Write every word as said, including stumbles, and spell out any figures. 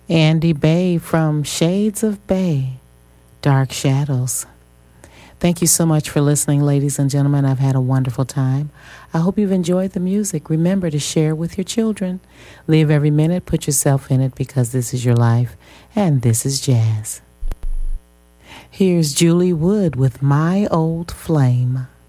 Andy Bay from Shades of Bay, Dark Shadows. Thank you so much for listening, ladies and gentlemen. I've had a wonderful time. I hope you've enjoyed the music. Remember to share with your children. Live every minute, put yourself in it, because this is your life, and this is jazz. Here's Julie Wood with My Old Flame.